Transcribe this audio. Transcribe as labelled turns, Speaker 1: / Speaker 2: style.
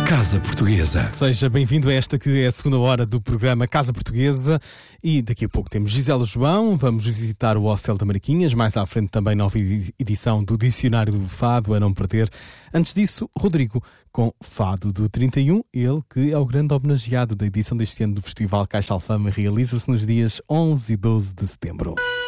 Speaker 1: Casa Portuguesa.
Speaker 2: Seja bem-vindo a esta que é a segunda hora do programa Casa Portuguesa e daqui a pouco temos Gisela João, vamos visitar o Hostel da Mariquinhas, mais à frente também nova edição do Dicionário do Fado a não perder. Antes disso, Rodrigo com Fado do 31, ele que é o grande homenageado da edição deste ano do Festival Caixa Alfama, realiza-se nos dias 11 e 12 de setembro.